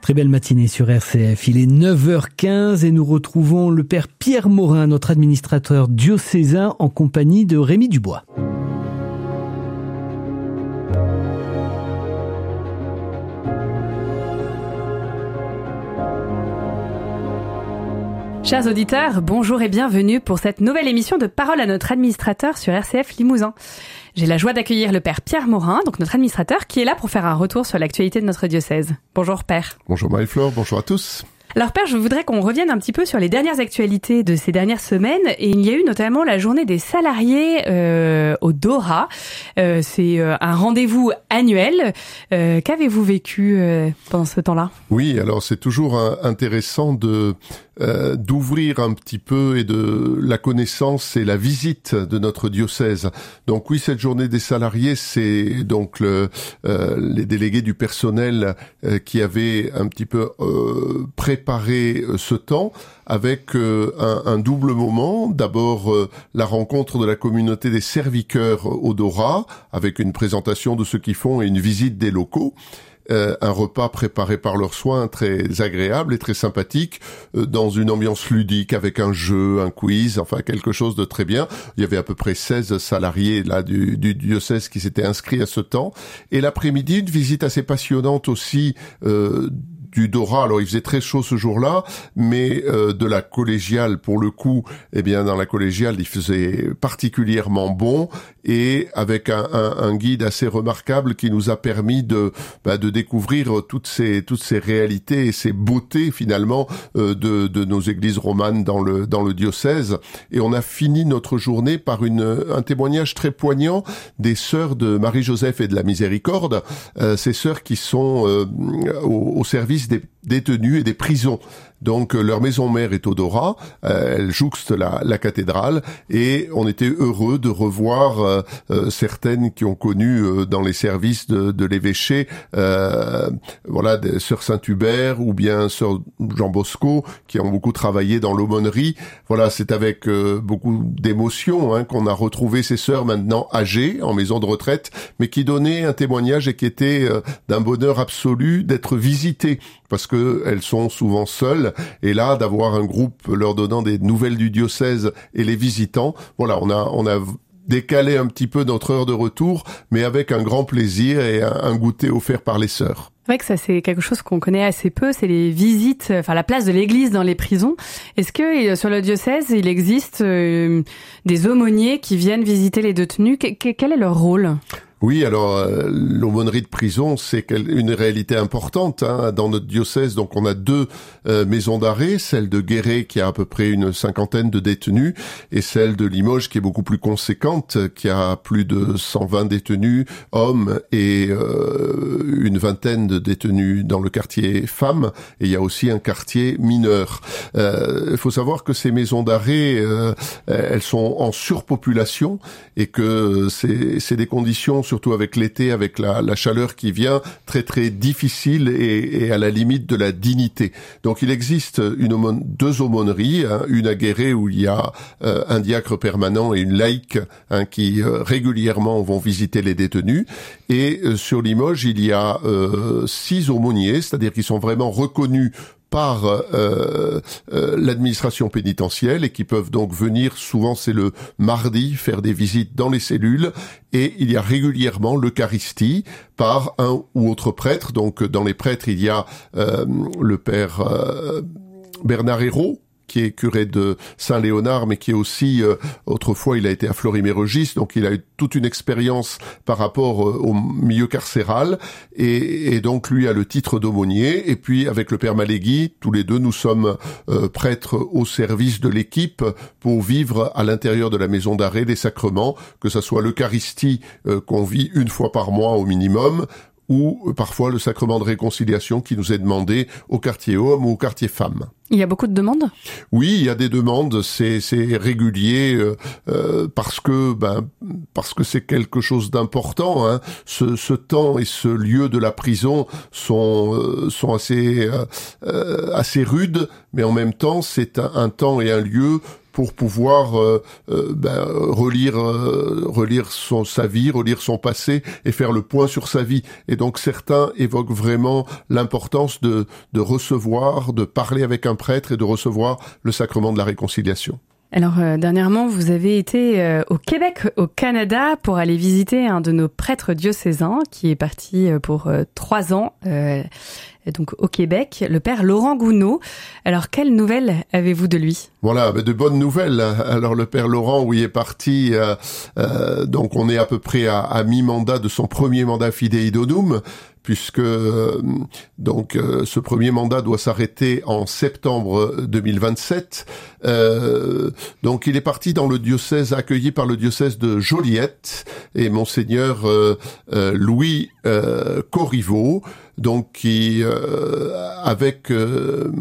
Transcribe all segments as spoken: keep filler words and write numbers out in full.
Très belle matinée sur R C F. Il est neuf heures quinze et nous retrouvons le père Pierre Morin, notre administrateur diocésain, en compagnie de Rémi Dubois. Chers auditeurs, bonjour et bienvenue pour cette nouvelle émission de Parole à notre administrateur sur R C F Limousin. J'ai la joie d'accueillir le père Pierre Morin, donc notre administrateur, qui est là pour faire un retour sur l'actualité de notre diocèse. Bonjour père. Bonjour Marie-Flore, bonjour à tous. Alors père, je voudrais qu'on revienne un petit peu sur les dernières actualités de ces dernières semaines, et il y a eu notamment la journée des salariés euh, au Dora. Euh, c'est euh, un rendez-vous annuel. Euh, qu'avez-vous vécu euh, pendant ce temps-là ? Oui, alors c'est toujours euh, intéressant de euh, d'ouvrir un petit peu et de la connaissance et la visite de notre diocèse. Donc oui, cette journée des salariés, c'est donc le, euh, les délégués du personnel euh, qui avaient un petit peu euh, préparé ce temps avec euh, un, un double moment. D'abord, euh, la rencontre de la communauté des serviteurs au Dora, avec une présentation de ce qu'ils font et une visite des locaux. Euh, un repas préparé par leurs soins très agréable et très sympathique, euh, dans une ambiance ludique avec un jeu, un quiz, enfin quelque chose de très bien. Il y avait à peu près seize salariés là du, du diocèse qui s'étaient inscrits à ce temps. Et l'après-midi, une visite assez passionnante aussi euh, du Dora. Alors il faisait très chaud ce jour-là, mais euh, de la collégiale pour le coup, eh bien dans la collégiale il faisait particulièrement bon, et avec un, un, un guide assez remarquable qui nous a permis de bah, de découvrir toutes ces toutes ces réalités et ces beautés finalement euh, de de nos églises romanes dans le dans le diocèse. Et on a fini notre journée par une un témoignage très poignant des sœurs de Marie-Joseph et de la Miséricorde, euh, ces sœurs qui sont euh, au, au service des détenus et des prisons. Donc leur maison mère est au Dora, euh, elle jouxte la, la cathédrale, et on était heureux de revoir euh, euh, certaines qui ont connu euh, dans les services de, de l'évêché, euh, voilà, des sœurs Saint-Hubert ou bien sœur Jean Bosco, qui ont beaucoup travaillé dans l'aumônerie. Voilà, c'est avec euh, beaucoup d'émotion hein, qu'on a retrouvé ces sœurs maintenant âgées, en maison de retraite, mais qui donnaient un témoignage et qui étaient euh, d'un bonheur absolu d'être visitées, parce que elles sont souvent seules, et là d'avoir un groupe leur donnant des nouvelles du diocèse et les visitant, voilà, on a on a décalé un petit peu notre heure de retour, mais avec un grand plaisir et un, un goûter offert par les sœurs. C'est vrai que ça, c'est quelque chose qu'on connaît assez peu, c'est les visites, enfin la place de l'église dans les prisons. Est-ce que sur le diocèse, il existe euh, des aumôniers qui viennent visiter les détenus ? Qu- quel est leur rôle ? Oui, alors euh, l'aumônerie de prison, c'est une réalité importante hein, dans notre diocèse. Donc on a deux euh, maisons d'arrêt, celle de Guéret qui a à peu près une cinquantaine de détenus, et celle de Limoges qui est beaucoup plus conséquente, qui a plus de cent vingt détenus hommes et euh, une vingtaine de détenus dans le quartier femmes. Et il y a aussi un quartier mineur. Euh, il faut savoir que ces maisons d'arrêt, euh, elles sont en surpopulation, et que c'est, c'est des conditions, surtout avec l'été, avec la, la chaleur qui vient, très très difficile et, et à la limite de la dignité. Donc il existe une aumône, deux aumôneries, hein, une à Guéret où il y a euh, un diacre permanent et une laïque hein, qui euh, régulièrement vont visiter les détenus. Et euh, sur Limoges, il y a euh, six aumôniers, c'est-à-dire qu'ils sont vraiment reconnus par euh, euh, l'administration pénitentielle, et qui peuvent donc venir, souvent c'est le mardi, faire des visites dans les cellules, et il y a régulièrement l'Eucharistie par un ou autre prêtre. Donc dans les prêtres, il y a euh, le père euh, Bernard Hérault, qui est curé de Saint-Léonard, mais qui est aussi, euh, autrefois, il a été à Fleury-Mérogis, donc il a eu toute une expérience par rapport euh, au milieu carcéral, et, et donc lui a le titre d'aumônier. Et puis avec le père Malégui, tous les deux, nous sommes euh, prêtres au service de l'équipe pour vivre à l'intérieur de la maison d'arrêt les sacrements, que ça soit l'Eucharistie euh, qu'on vit une fois par mois au minimum, ou parfois le sacrement de réconciliation qui nous est demandé au quartier homme ou au quartier femme. Il y a beaucoup de demandes ? Oui, il y a des demandes, c'est c'est régulier euh, euh, parce que ben parce que c'est quelque chose d'important. Hein. Ce, ce temps et ce lieu de la prison sont euh, sont assez euh, assez rudes, mais en même temps c'est un, un temps et un lieu pour pouvoir euh, euh, ben, relire euh, relire son sa vie, relire son passé et faire le point sur sa vie. Et donc certains évoquent vraiment l'importance de de recevoir, de parler avec un prêtre et de recevoir le sacrement de la réconciliation. Alors euh, dernièrement, vous avez été euh, au Québec, au Canada, pour aller visiter un de nos prêtres diocésains qui est parti euh, pour euh, trois ans, euh, donc au Québec, le père Laurent Gounod. Alors quelles nouvelles avez-vous de lui ? Voilà, ben de bonnes nouvelles. Alors le père Laurent, où il est parti, euh, euh, donc on est à peu près à, à mi-mandat de son premier mandat Fidei Donum, puisque euh, donc euh, ce premier mandat doit s'arrêter en septembre deux mille vingt-sept. Euh, donc il est parti dans le diocèse, accueilli par le diocèse de Joliette, et monseigneur euh, euh, Louis euh, Corriveau, donc qui euh, avec euh,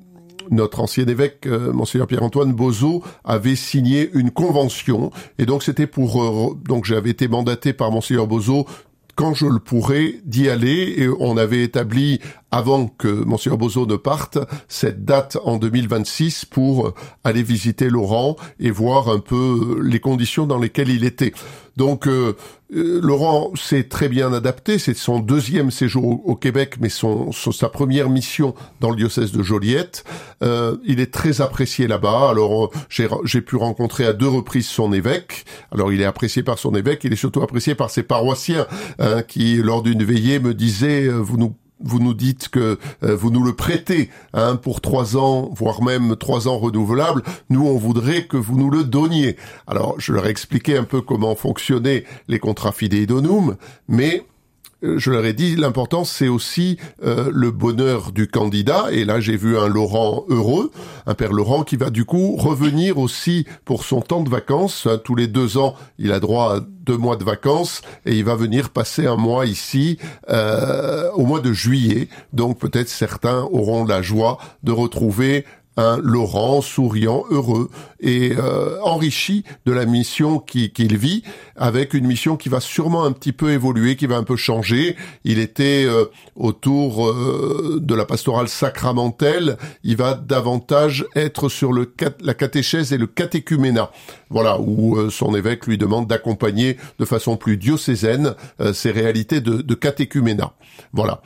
notre ancien évêque, euh, monseigneur Pierre-Antoine Bozo, avait signé une convention, et donc c'était pour euh, donc j'avais été mandaté par monseigneur Bozo quand je le pourrais d'y aller, et on avait établi, avant que monseigneur Bozo ne parte, cette date en deux mille vingt-six pour aller visiter Laurent et voir un peu les conditions dans lesquelles il était. Donc euh, euh, Laurent s'est très bien adapté, c'est son deuxième séjour au, au Québec, mais son, son sa première mission dans le diocèse de Joliette. Euh, il est très apprécié là-bas. Alors euh, j'ai, j'ai pu rencontrer à deux reprises son évêque. Alors il est apprécié par son évêque, il est surtout apprécié par ses paroissiens, hein, qui lors d'une veillée me disaient euh, vous nous Vous nous dites que euh, vous nous le prêtez hein, pour trois ans, voire même trois ans renouvelables. Nous, on voudrait que vous nous le donniez. Alors, je leur ai expliqué un peu comment fonctionnaient les contrats Fidei Donum, mais euh, je leur ai dit, l'important, c'est aussi euh, le bonheur du candidat. Et là, j'ai vu un Laurent heureux, un père Laurent qui va du coup revenir aussi pour son temps de vacances. Hein, tous les deux ans, il a droit à deux mois de vacances, et il va venir passer un mois ici euh, au mois de juillet. Donc peut-être certains auront la joie de retrouver un Laurent souriant, heureux et euh, enrichi de la mission qui, qu'il vit, avec une mission qui va sûrement un petit peu évoluer, qui va un peu changer. Il était euh, autour euh, de la pastorale sacramentelle, il va davantage être sur le la catéchèse et le catéchuménat. Voilà, où euh, son évêque lui demande d'accompagner de façon plus diocésaine euh, ces réalités de, de catéchuménat. Voilà.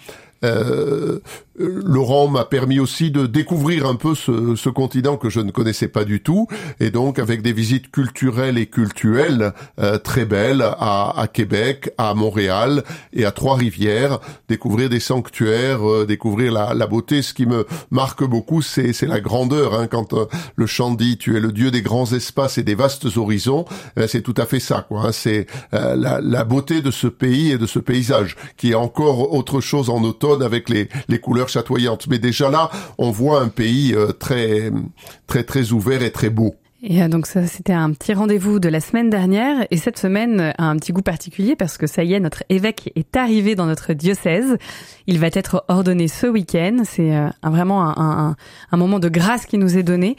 Euh, Laurent m'a permis aussi de découvrir un peu ce, ce continent que je ne connaissais pas du tout, et donc avec des visites culturelles et cultuelles euh, très belles à, à Québec, à Montréal et à Trois-Rivières, découvrir des sanctuaires, euh, découvrir la, la beauté. Ce qui me marque beaucoup, c'est, c'est la grandeur. Hein, quand euh, le chant dit « Tu es le Dieu des grands espaces et des vastes horizons euh, », c'est tout à fait ça, quoi. Hein, c'est euh, la, la beauté de ce pays et de ce paysage, qui est encore autre chose en automne avec les, les couleurs chatoyantes. Mais déjà là, on voit un pays euh, très, très, très ouvert et très beau. Et donc ça, c'était un petit rendez-vous de la semaine dernière, et cette semaine a un petit goût particulier parce que ça y est, notre évêque est arrivé dans notre diocèse. Il va être ordonné ce week-end. C'est euh, vraiment un, un, un moment de grâce qui nous est donné.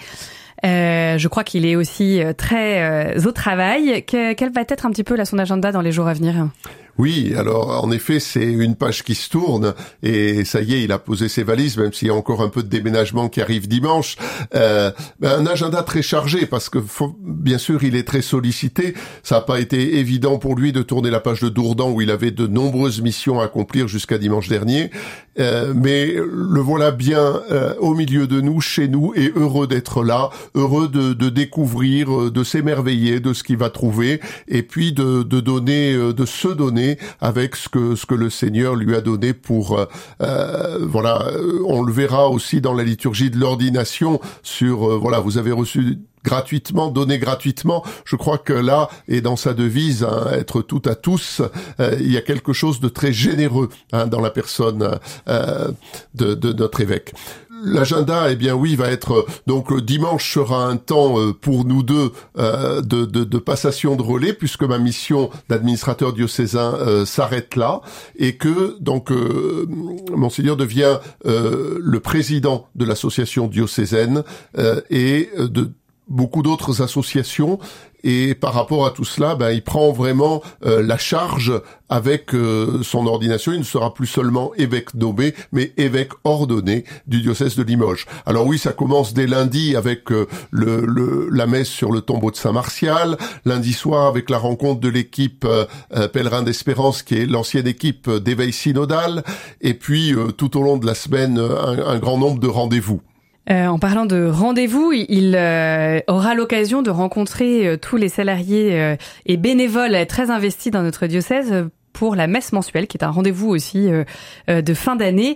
Euh, je crois qu'il est aussi très euh, au travail. Que, quel va être un petit peu là son agenda dans les jours à venir ? Oui, alors en effet, c'est une page qui se tourne, et ça y est, il a posé ses valises, même s'il y a encore un peu de déménagement qui arrive dimanche. Euh, un agenda très chargé, parce que faut, bien sûr, il est très sollicité. Ça n'a pas été évident pour lui de tourner la page de Dourdan, où il avait de nombreuses missions à accomplir jusqu'à dimanche dernier. Euh, mais le voilà bien euh, au milieu de nous, chez nous, et heureux d'être là, heureux de, de découvrir, de s'émerveiller de ce qu'il va trouver, et puis de, de donner, de se donner avec ce que ce que le Seigneur lui a donné pour euh, euh, voilà. On le verra aussi dans la liturgie de l'ordination sur euh, voilà, vous avez reçu gratuitement, donné gratuitement. Je crois que là, et dans sa devise, hein, être tout à tous, euh, il y a quelque chose de très généreux hein, dans la personne euh, de, de notre évêque. L'agenda, eh bien oui, va être donc dimanche sera un temps euh, pour nous deux euh, de, de, de passation de relais, puisque ma mission d'administrateur diocésain euh, s'arrête là, et que donc euh, Monseigneur devient euh, le président de l'association diocésaine euh, et de beaucoup d'autres associations. Et par rapport à tout cela, ben, il prend vraiment euh, la charge avec euh, son ordination. Il ne sera plus seulement évêque nommé, mais évêque ordonné du diocèse de Limoges. Alors oui, ça commence dès lundi avec euh, le, le, la messe sur le tombeau de Saint-Martial. Lundi soir avec la rencontre de l'équipe euh, euh, Pèlerin d'Espérance, qui est l'ancienne équipe d'éveil synodal. Et puis euh, tout au long de la semaine, un, un grand nombre de rendez-vous. Euh, en parlant de rendez-vous, il euh, aura l'occasion de rencontrer euh, tous les salariés euh, et bénévoles très investis dans notre diocèse pour la messe mensuelle, qui est un rendez-vous aussi euh, euh, de fin d'année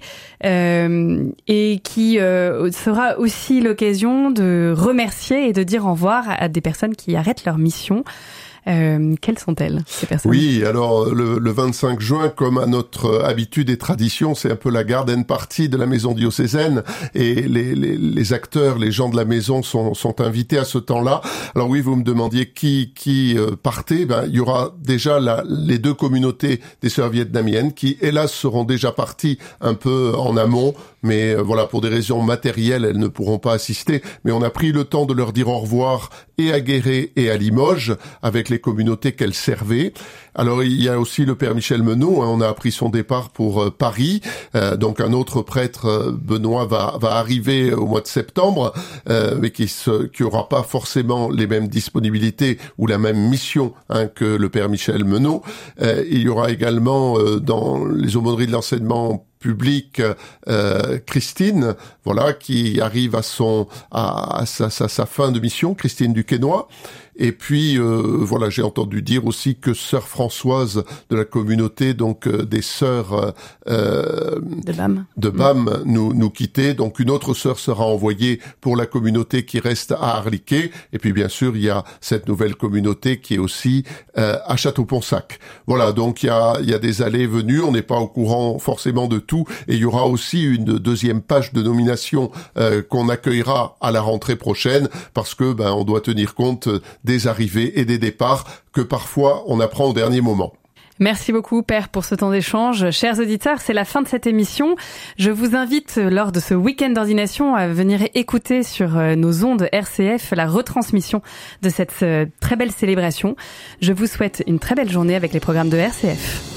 euh, et qui euh, sera aussi l'occasion de remercier et de dire au revoir à des personnes qui arrêtent leur mission. Euh, quelles sont-elles, ces personnes? Oui, alors le, le vingt-cinq juin, comme à notre habitude et tradition, c'est un peu la garden party de la maison diocésaine, et les, les, les acteurs, les gens de la maison sont, sont invités à ce temps-là. Alors oui, vous me demandiez qui, qui euh, partait. Ben, il y aura déjà la, les deux communautés des sœurs vietnamiennes qui, hélas, seront déjà parties un peu en amont, mais euh, voilà, pour des raisons matérielles, elles ne pourront pas assister. Mais on a pris le temps de leur dire au revoir et à Guéret et à Limoges, avec les communautés qu'elles servaient. Alors il y a aussi le père Michel Menot, hein, on a appris son départ pour euh, Paris, euh, donc un autre prêtre, euh, Benoît, va, va arriver au mois de septembre, euh, mais qui se, qui aura pas forcément les mêmes disponibilités ou la même mission hein, que le père Michel Menot. Euh, il y aura également euh, dans les aumôneries de l'enseignement public, euh, Christine, voilà, qui arrive à son à, à sa, sa, sa fin de mission, Christine Duquesnoy. Et puis euh, voilà, j'ai entendu dire aussi que sœur Françoise de la communauté, donc euh, des sœurs euh, de B A M, de B A M mmh. nous nous quittait. Donc une autre sœur sera envoyée pour la communauté qui reste à Arliquet. Et puis bien sûr, il y a cette nouvelle communauté qui est aussi euh, à Château-Ponsac. Voilà, donc il y a il y a des allées et venues. On n'est pas au courant forcément de tout. Et il y aura aussi une deuxième page de nomination euh, qu'on accueillera à la rentrée prochaine, parce que ben on doit tenir compte des arrivées et des départs que parfois on apprend au dernier moment. Merci beaucoup, Père, pour ce temps d'échange. Chers auditeurs, c'est la fin de cette émission. Je vous invite, lors de ce week-end d'ordination, à venir écouter sur nos ondes R C F la retransmission de cette très belle célébration. Je vous souhaite une très belle journée avec les programmes de R C F.